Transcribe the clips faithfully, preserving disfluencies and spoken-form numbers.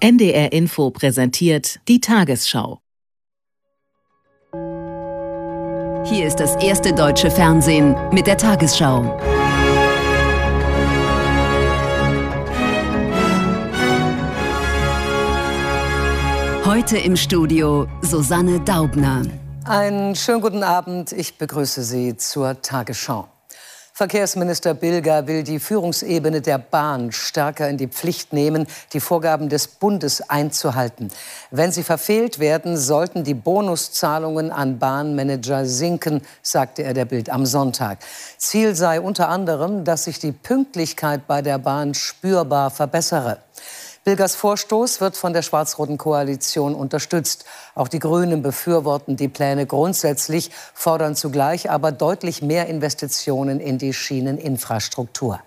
N D R Info präsentiert die Tagesschau. Hier ist das erste deutsche Fernsehen mit der Tagesschau. Heute im Studio Susanne Daubner. Einen schönen guten Abend, ich begrüße Sie zur Tagesschau. Verkehrsminister Bilger will die Führungsebene der Bahn stärker in die Pflicht nehmen, die Vorgaben des Bundes einzuhalten. Wenn sie verfehlt werden, sollten die Bonuszahlungen an Bahnmanager sinken, sagte er der Bild am Sonntag. Ziel sei unter anderem, dass sich die Pünktlichkeit bei der Bahn spürbar verbessere. Bilgers Vorstoß wird von der schwarz-roten Koalition unterstützt. Auch die Grünen befürworten die Pläne grundsätzlich, fordern zugleich aber deutlich mehr Investitionen in die Schieneninfrastruktur.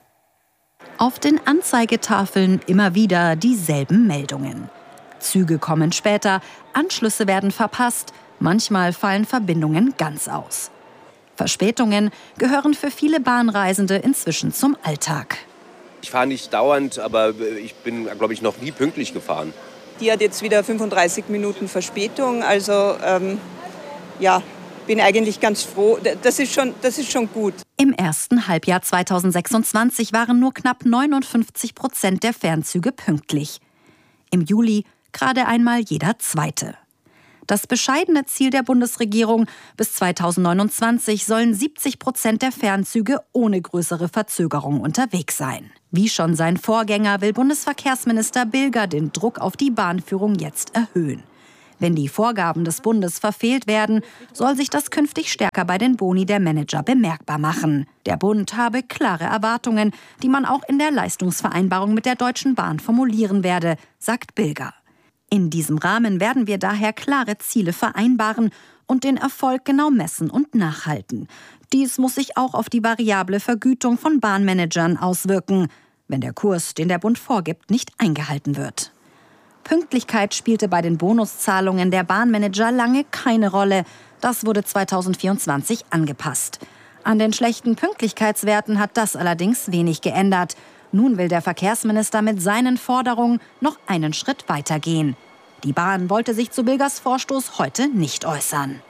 Auf den Anzeigetafeln immer wieder dieselben Meldungen. Züge kommen später, Anschlüsse werden verpasst, manchmal fallen Verbindungen ganz aus. Verspätungen gehören für viele Bahnreisende inzwischen zum Alltag. Ich fahre nicht dauernd, aber ich bin, glaube ich, noch nie pünktlich gefahren. Die hat jetzt wieder fünfunddreißig Minuten Verspätung. Also ähm, ja, bin eigentlich ganz froh. Das ist schon, das ist schon gut. Im ersten Halbjahr zweitausendsechsundzwanzig waren nur knapp neunundfünfzig Prozent der Fernzüge pünktlich. Im Juli gerade einmal jeder zweite. Das bescheidene Ziel der Bundesregierung: bis zweitausendneunundzwanzig sollen siebzig Prozent der Fernzüge ohne größere Verzögerung unterwegs sein. Wie schon sein Vorgänger will Bundesverkehrsminister Bilger den Druck auf die Bahnführung jetzt erhöhen. Wenn die Vorgaben des Bundes verfehlt werden, soll sich das künftig stärker bei den Boni der Manager bemerkbar machen. Der Bund habe klare Erwartungen, die man auch in der Leistungsvereinbarung mit der Deutschen Bahn formulieren werde, sagt Bilger. In diesem Rahmen werden wir daher klare Ziele vereinbaren und den Erfolg genau messen und nachhalten. Dies muss sich auch auf die variable Vergütung von Bahnmanagern auswirken, wenn der Kurs, den der Bund vorgibt, nicht eingehalten wird. Pünktlichkeit spielte bei den Bonuszahlungen der Bahnmanager lange keine Rolle. Das wurde zweitausendvierundzwanzig angepasst. An den schlechten Pünktlichkeitswerten hat das allerdings wenig geändert. Nun will der Verkehrsminister mit seinen Forderungen noch einen Schritt weitergehen. Die Bahn wollte sich zu Bilgers Vorstoß heute nicht äußern.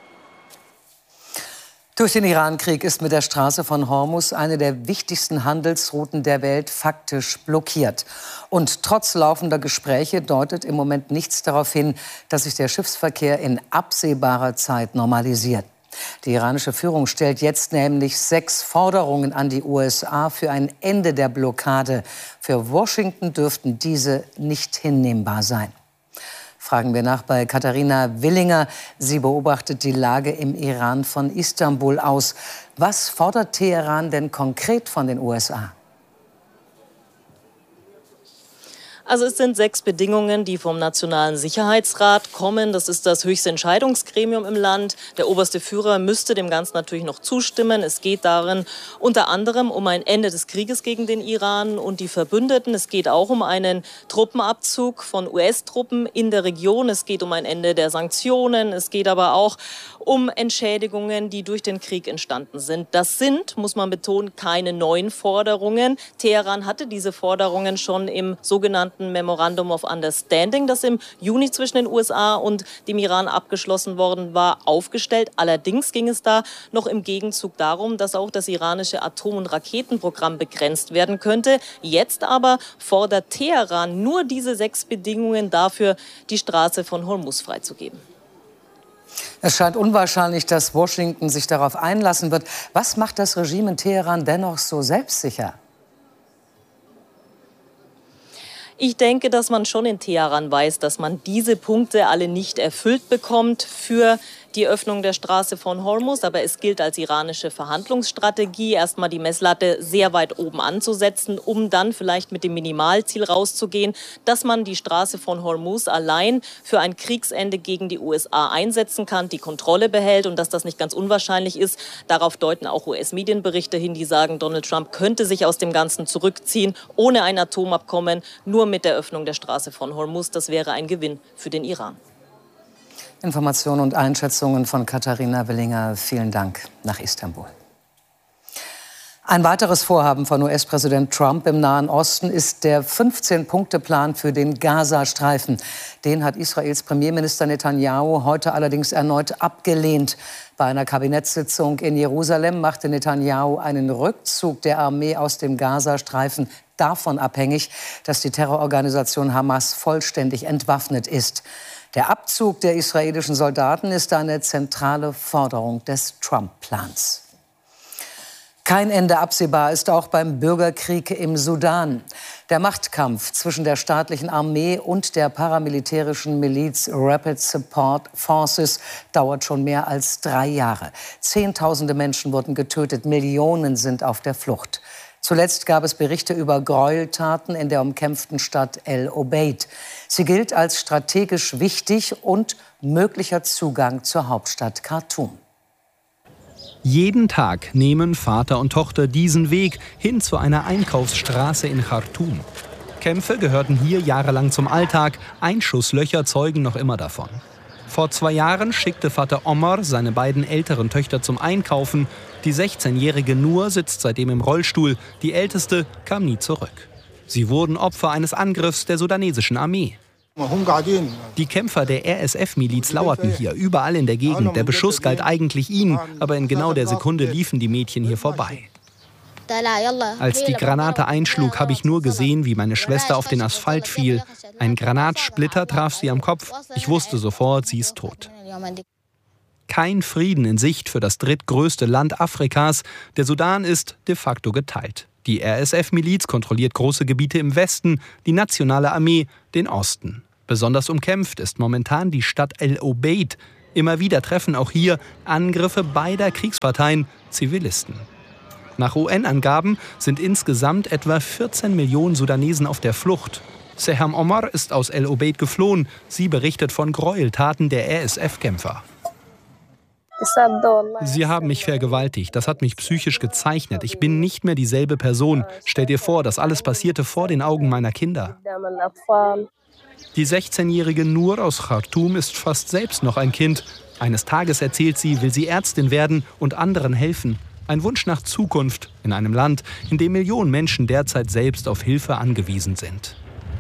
Durch den Iran-Krieg ist mit der Straße von Hormuz eine der wichtigsten Handelsrouten der Welt faktisch blockiert. Und trotz laufender Gespräche deutet im Moment nichts darauf hin, dass sich der Schiffsverkehr in absehbarer Zeit normalisiert. Die iranische Führung stellt jetzt nämlich sechs Forderungen an die U S A für ein Ende der Blockade. Für Washington dürften diese nicht hinnehmbar sein. Fragen wir nach bei Katharina Willinger. Sie beobachtet die Lage im Iran von Istanbul aus. Was fordert Teheran denn konkret von den U S A? Also es sind sechs Bedingungen, die vom Nationalen Sicherheitsrat kommen. Das ist das höchste Entscheidungsgremium im Land. Der oberste Führer müsste dem Ganzen natürlich noch zustimmen. Es geht darin unter anderem um ein Ende des Krieges gegen den Iran und die Verbündeten. Es geht auch um einen Truppenabzug von U S-Truppen in der Region. Es geht um ein Ende der Sanktionen. Es geht aber auch um Entschädigungen, die durch den Krieg entstanden sind. Das sind, muss man betonen, keine neuen Forderungen. Teheran hatte diese Forderungen schon im sogenannten Memorandum of Understanding, das im Juni zwischen den U S A und dem Iran abgeschlossen worden war, aufgestellt. Allerdings ging es da noch im Gegenzug darum, dass auch das iranische Atom- und Raketenprogramm begrenzt werden könnte. Jetzt aber fordert Teheran nur diese sechs Bedingungen dafür, die Straße von Hormuz freizugeben. Es scheint unwahrscheinlich, dass Washington sich darauf einlassen wird. Was macht das Regime in Teheran dennoch so selbstsicher? Ich denke, dass man schon in Teheran weiß, dass man diese Punkte alle nicht erfüllt bekommt für die Öffnung der Straße von Hormuz. Aber es gilt als iranische Verhandlungsstrategie, erstmal die Messlatte sehr weit oben anzusetzen, um dann vielleicht mit dem Minimalziel rauszugehen, dass man die Straße von Hormuz allein für ein Kriegsende gegen die U S A einsetzen kann, die Kontrolle behält und dass das nicht ganz unwahrscheinlich ist. Darauf deuten auch U S-Medienberichte hin, die sagen, Donald Trump könnte sich aus dem Ganzen zurückziehen, ohne ein Atomabkommen, nur mit der Öffnung der Straße von Hormuz. Das wäre ein Gewinn für den Iran. Informationen und Einschätzungen von Katharina Willinger. Vielen Dank nach Istanbul. Ein weiteres Vorhaben von U S-Präsident Trump im Nahen Osten ist der fünfzehn-Punkte-Plan für den Gazastreifen. Den hat Israels Premierminister Netanyahu heute allerdings erneut abgelehnt. Bei einer Kabinettssitzung in Jerusalem machte Netanyahu einen Rückzug der Armee aus dem Gazastreifen davon abhängig, dass die Terrororganisation Hamas vollständig entwaffnet ist. Der Abzug der israelischen Soldaten ist eine zentrale Forderung des Trump-Plans. Kein Ende absehbar ist auch beim Bürgerkrieg im Sudan. Der Machtkampf zwischen der staatlichen Armee und der paramilitärischen Miliz Rapid Support Forces dauert schon mehr als drei Jahre. Zehntausende Menschen wurden getötet, Millionen sind auf der Flucht. Zuletzt gab es Berichte über Gräueltaten in der umkämpften Stadt El Obeid. Sie gilt als strategisch wichtig und möglicher Zugang zur Hauptstadt Khartoum. Jeden Tag nehmen Vater und Tochter diesen Weg hin zu einer Einkaufsstraße in Khartoum. Kämpfe gehörten hier jahrelang zum Alltag, Einschusslöcher zeugen noch immer davon. Vor zwei Jahren schickte Vater Omar seine beiden älteren Töchter zum Einkaufen. Die sechzehnjährige Nur sitzt seitdem im Rollstuhl, die älteste kam nie zurück. Sie wurden Opfer eines Angriffs der sudanesischen Armee. Die Kämpfer der R S F-Miliz lauerten hier, überall in der Gegend. Der Beschuss galt eigentlich ihnen, aber in genau der Sekunde liefen die Mädchen hier vorbei. Als die Granate einschlug, habe ich nur gesehen, wie meine Schwester auf den Asphalt fiel. Ein Granatsplitter traf sie am Kopf. Ich wusste sofort, sie ist tot. Kein Frieden in Sicht für das drittgrößte Land Afrikas. Der Sudan ist de facto geteilt. Die R S F-Miliz kontrolliert große Gebiete im Westen, die nationale Armee den Osten. Besonders umkämpft ist momentan die Stadt El Obeid. Immer wieder treffen auch hier Angriffe beider Kriegsparteien Zivilisten. Nach U N-Angaben sind insgesamt etwa vierzehn Millionen Sudanesen auf der Flucht. Seham Omar ist aus El Obeid geflohen. Sie berichtet von Gräueltaten der R S F-Kämpfer. Sie haben mich vergewaltigt. Das hat mich psychisch gezeichnet. Ich bin nicht mehr dieselbe Person. Stell dir vor, das alles passierte vor den Augen meiner Kinder. Die sechzehnjährige Nur aus Khartoum ist fast selbst noch ein Kind. Eines Tages, erzählt sie, will sie Ärztin werden und anderen helfen. Ein Wunsch nach Zukunft in einem Land, in dem Millionen Menschen derzeit selbst auf Hilfe angewiesen sind.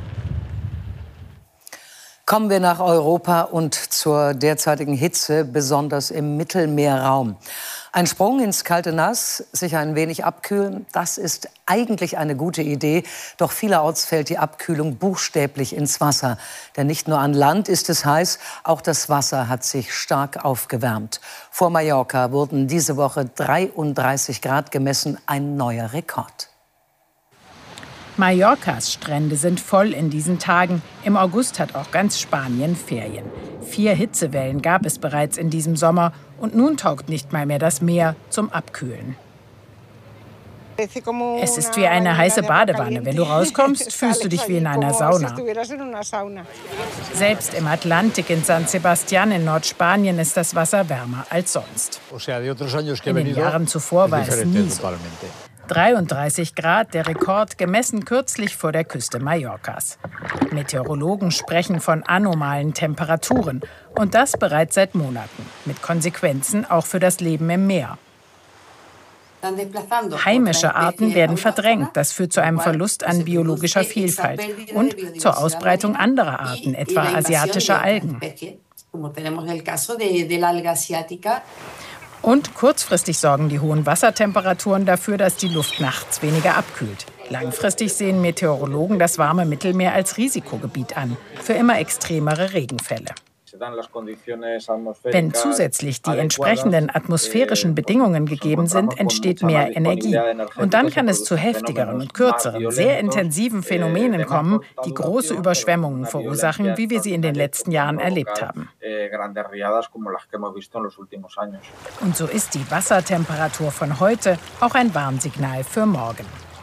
Kommen wir nach Europa und zur derzeitigen Hitze, besonders im Mittelmeerraum. Ein Sprung ins kalte Nass, sich ein wenig abkühlen, das ist eigentlich eine gute Idee. Doch vielerorts fällt die Abkühlung buchstäblich ins Wasser. Denn nicht nur an Land ist es heiß, auch das Wasser hat sich stark aufgewärmt. Vor Mallorca wurden diese Woche dreiunddreißig Grad gemessen, ein neuer Rekord. Mallorcas Strände sind voll in diesen Tagen. Im August hat auch ganz Spanien Ferien. Vier Hitzewellen gab es bereits in diesem Sommer. Und nun taugt nicht mal mehr das Meer zum Abkühlen. Es ist wie eine heiße Badewanne. Wenn du rauskommst, fühlst du dich wie in einer Sauna. Selbst im Atlantik in San Sebastián in Nordspanien ist das Wasser wärmer als sonst. In den Jahren zuvor war es nie so. dreiunddreißig Grad, der Rekord, gemessen kürzlich vor der Küste Mallorcas. Meteorologen sprechen von anomalen Temperaturen. Und das bereits seit Monaten. Mit Konsequenzen auch für das Leben im Meer. Heimische Arten werden verdrängt. Das führt zu einem Verlust an biologischer Vielfalt und zur Ausbreitung anderer Arten, etwa asiatischer Algen. Und kurzfristig sorgen die hohen Wassertemperaturen dafür, dass die Luft nachts weniger abkühlt. Langfristig sehen Meteorologen das warme Mittelmeer als Risikogebiet an, für immer extremere Regenfälle. Wenn zusätzlich die entsprechenden atmosphärischen Bedingungen gegeben sind, entsteht mehr Energie. Und dann kann es zu heftigeren und kürzeren, sehr intensiven Phänomenen kommen, die große Überschwemmungen verursachen, wie wir sie in den letzten Jahren erlebt haben. Und so ist die Wassertemperatur von heute auch ein Warnsignal für morgen.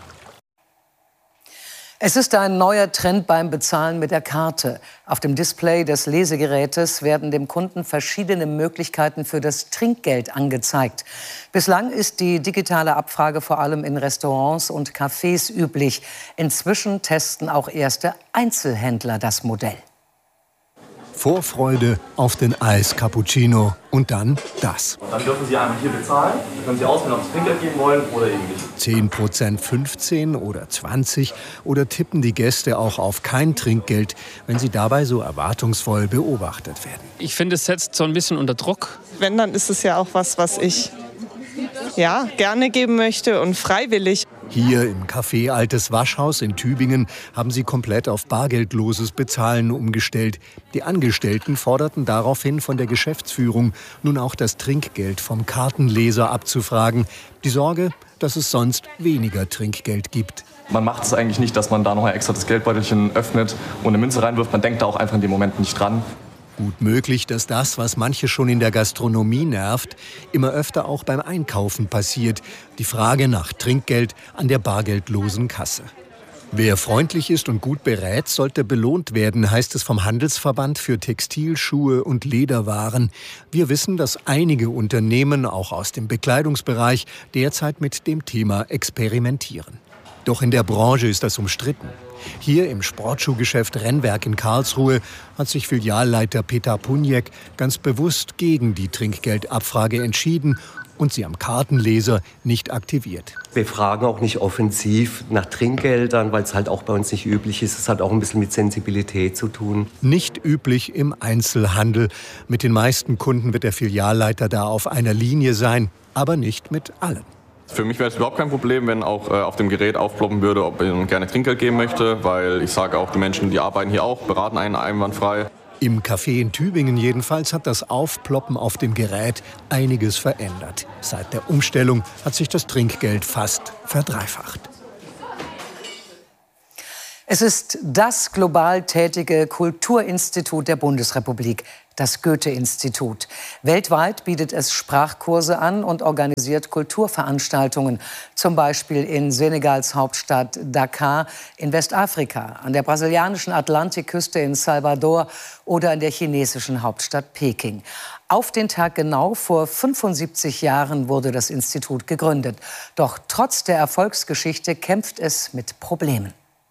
Es ist ein neuer Trend beim Bezahlen mit der Karte. Auf dem Display des Lesegerätes werden dem Kunden verschiedene Möglichkeiten für das Trinkgeld angezeigt. Bislang ist die digitale Abfrage vor allem in Restaurants und Cafés üblich. Inzwischen testen auch erste Einzelhändler das Modell. Vorfreude auf den Eis-Cappuccino und dann das. Und dann dürfen Sie einmal hier bezahlen. Dann können Sie auswählen, ob Sie Trinkgeld geben wollen oder eben nicht. zehn Prozent, fünfzehn oder zwanzig oder tippen die Gäste auch auf kein Trinkgeld, wenn sie dabei so erwartungsvoll beobachtet werden. Ich finde, es setzt so ein bisschen unter Druck. Wenn, dann ist es ja auch was, was ich ja, gerne geben möchte und freiwillig. Hier im Café Altes Waschhaus in Tübingen haben sie komplett auf bargeldloses Bezahlen umgestellt. Die Angestellten forderten daraufhin von der Geschäftsführung, nun auch das Trinkgeld vom Kartenleser abzufragen. Die Sorge, dass es sonst weniger Trinkgeld gibt. Man macht es eigentlich nicht, dass man da noch extra das Geldbeutelchen öffnet und eine Münze reinwirft. Man denkt da auch einfach in dem Moment nicht dran. Gut möglich, dass das, was manche schon in der Gastronomie nervt, immer öfter auch beim Einkaufen passiert. Die Frage nach Trinkgeld an der bargeldlosen Kasse. Wer freundlich ist und gut berät, sollte belohnt werden, heißt es vom Handelsverband für Textil-, Schuhe und Lederwaren. Wir wissen, dass einige Unternehmen, auch aus dem Bekleidungsbereich, derzeit mit dem Thema experimentieren. Doch in der Branche ist das umstritten. Hier im Sportschuhgeschäft Rennwerk in Karlsruhe hat sich Filialleiter Peter Puniek ganz bewusst gegen die Trinkgeldabfrage entschieden und sie am Kartenleser nicht aktiviert. Wir fragen auch nicht offensiv nach Trinkgeldern, weil es halt auch bei uns nicht üblich ist. Es hat auch ein bisschen mit Sensibilität zu tun. Nicht üblich im Einzelhandel. Mit den meisten Kunden wird der Filialleiter da auf einer Linie sein, aber nicht mit allen. Für mich wäre es überhaupt kein Problem, wenn auch äh, auf dem Gerät aufploppen würde, ob ich gerne Trinkgeld geben möchte, weil ich sage auch, die Menschen, die arbeiten hier auch, beraten einen einwandfrei. Im Café in Tübingen jedenfalls hat das Aufploppen auf dem Gerät einiges verändert. Seit der Umstellung hat sich das Trinkgeld fast verdreifacht. Es ist das global tätige Kulturinstitut der Bundesrepublik, das Goethe-Institut. Weltweit bietet es Sprachkurse an und organisiert Kulturveranstaltungen, zum Beispiel in Senegals Hauptstadt Dakar, in Westafrika, an der brasilianischen Atlantikküste in Salvador oder in der chinesischen Hauptstadt Peking. Auf den Tag genau vor fünfundsiebzig Jahren wurde das Institut gegründet. Doch trotz der Erfolgsgeschichte kämpft es mit Problemen.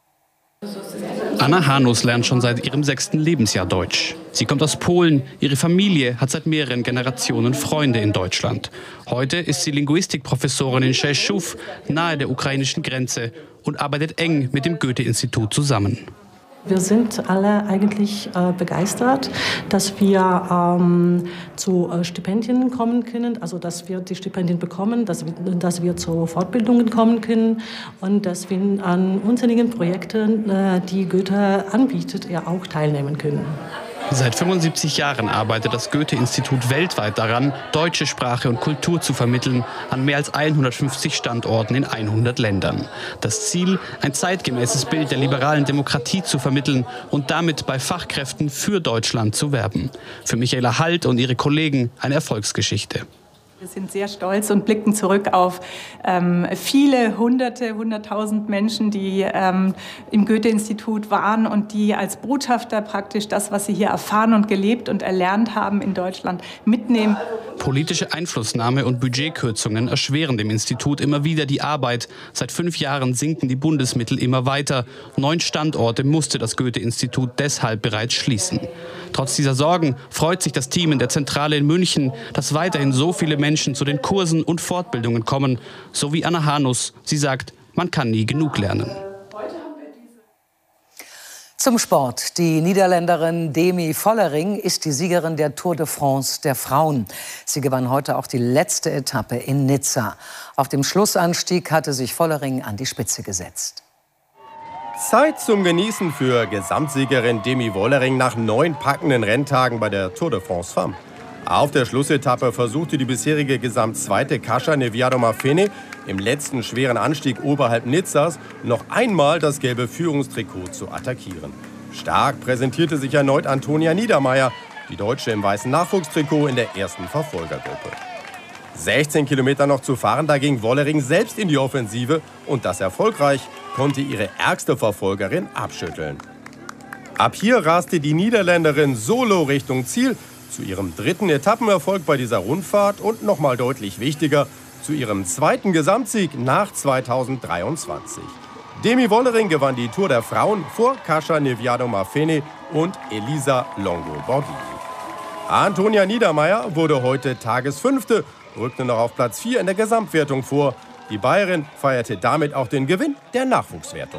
Anna Hanus lernt schon seit ihrem sechsten Lebensjahr Deutsch. Sie kommt aus Polen. Ihre Familie hat seit mehreren Generationen Freunde in Deutschland. Heute ist sie Linguistikprofessorin in Rzeszów, nahe der ukrainischen Grenze, und arbeitet eng mit dem Goethe-Institut zusammen. Wir sind alle eigentlich äh, begeistert, dass wir ähm, zu äh, Stipendien kommen können, also dass wir die Stipendien bekommen, dass wir, dass wir zu Fortbildungen kommen können und dass wir an unzähligen Projekten, äh, die Goethe anbietet, ja auch teilnehmen können. Seit fünfundsiebzig Jahren arbeitet das Goethe-Institut weltweit daran, deutsche Sprache und Kultur zu vermitteln, an mehr als hundertfünfzig Standorten in hundert Ländern. Das Ziel, ein zeitgemäßes Bild der liberalen Demokratie zu vermitteln und damit bei Fachkräften für Deutschland zu werben. Für Michaela Halt und ihre Kollegen eine Erfolgsgeschichte. Wir sind sehr stolz und blicken zurück auf ähm, viele Hunderte, hunderttausend Menschen, die ähm, im Goethe-Institut waren und die als Botschafter praktisch das, was sie hier erfahren und gelebt und erlernt haben in Deutschland, mitnehmen. Politische Einflussnahme und Budgetkürzungen erschweren dem Institut immer wieder die Arbeit. Seit fünf Jahren sinken die Bundesmittel immer weiter. Neun Standorte musste das Goethe-Institut deshalb bereits schließen. Trotz dieser Sorgen freut sich das Team in der Zentrale in München, dass weiterhin so viele Menschen zu den Kursen und Fortbildungen kommen. So wie Anna Hanus. Sie sagt, man kann nie genug lernen. Zum Sport. Die Niederländerin Demi Vollering ist die Siegerin der Tour de France der Frauen. Sie gewann heute auch die letzte Etappe in Nizza. Auf dem Schlussanstieg hatte sich Vollering an die Spitze gesetzt. Zeit zum Genießen für Gesamtsiegerin Demi Vollering nach neun packenden Renntagen bei der Tour de France Femmes. Auf der Schlussetappe versuchte die bisherige Gesamtzweite Kasia Neviado-Marfene im letzten schweren Anstieg oberhalb Nizzas noch einmal das gelbe Führungstrikot zu attackieren. Stark präsentierte sich erneut Antonia Niedermeier, die Deutsche im weißen Nachwuchstrikot in der ersten Verfolgergruppe. sechzehn Kilometer noch zu fahren, da ging Vollering selbst in die Offensive und das erfolgreich, konnte ihre ärgste Verfolgerin abschütteln. Ab hier raste die Niederländerin solo Richtung Ziel, zu ihrem dritten Etappenerfolg bei dieser Rundfahrt und nochmal deutlich wichtiger, zu ihrem zweiten Gesamtsieg nach zweitausenddreiundzwanzig. Demi Vollering gewann die Tour der Frauen vor Kasia Neviado-Marfene und Elisa Longo-Borghini. Antonia Niedermeier wurde heute Tagesfünfte, rückte noch auf Platz vier in der Gesamtwertung vor. Die Bayerin feierte damit auch den Gewinn der Nachwuchswertung.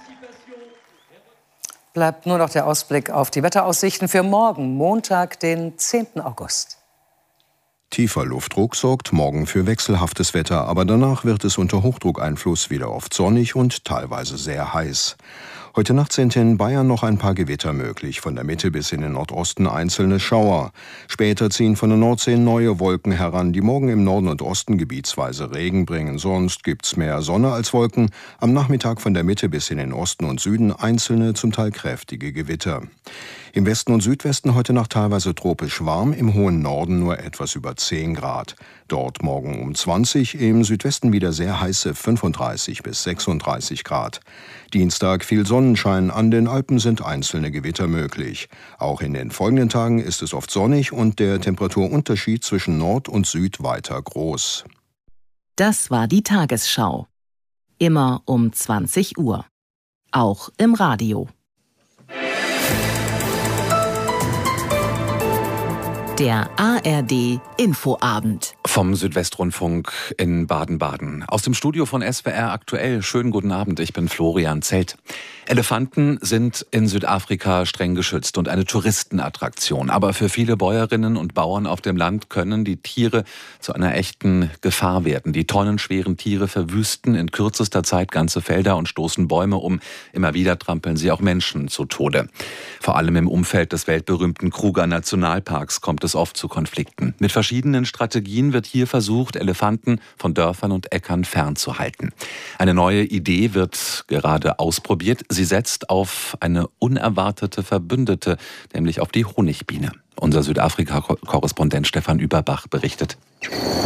Bleibt nur noch der Ausblick auf die Wetteraussichten für morgen, Montag, den zehnten August. Tiefer Luftdruck sorgt morgen für wechselhaftes Wetter, aber danach wird es unter Hochdruckeinfluss wieder oft sonnig und teilweise sehr heiß. Heute Nacht sind in Bayern noch ein paar Gewitter möglich, von der Mitte bis in den Nordosten einzelne Schauer. Später ziehen von der Nordsee neue Wolken heran, die morgen im Norden und Osten gebietsweise Regen bringen. Sonst gibt's mehr Sonne als Wolken. Am Nachmittag von der Mitte bis in den Osten und Süden einzelne, zum Teil kräftige Gewitter. Im Westen und Südwesten heute Nacht teilweise tropisch warm, im hohen Norden nur etwas über zehn Grad. Dort morgen um zwanzig, im Südwesten wieder sehr heiße fünfunddreißig bis sechsunddreißig Grad. Dienstag viel Sonnenschein, an den Alpen sind einzelne Gewitter möglich. Auch in den folgenden Tagen ist es oft sonnig und der Temperaturunterschied zwischen Nord und Süd weiter groß. Das war die Tagesschau. Immer um zwanzig Uhr. Auch im Radio. Der A R D Infoabend. Vom Südwestrundfunk in Baden-Baden. Aus dem Studio von S W R aktuell. Schönen guten Abend, ich bin Florian Zelt. Elefanten sind in Südafrika streng geschützt und eine Touristenattraktion. Aber für viele Bäuerinnen und Bauern auf dem Land können die Tiere zu einer echten Gefahr werden. Die tonnenschweren Tiere verwüsten in kürzester Zeit ganze Felder und stoßen Bäume um. Immer wieder trampeln sie auch Menschen zu Tode. Vor allem im Umfeld des weltberühmten Kruger Nationalparks kommt es oft zu Konflikten. Mit verschiedenen Strategien wird hier versucht, Elefanten von Dörfern und Äckern fernzuhalten. Eine neue Idee wird gerade ausprobiert. Sie setzt auf eine unerwartete Verbündete, nämlich auf die Honigbiene. Unser Südafrika-Korrespondent Stefan Überbach berichtet.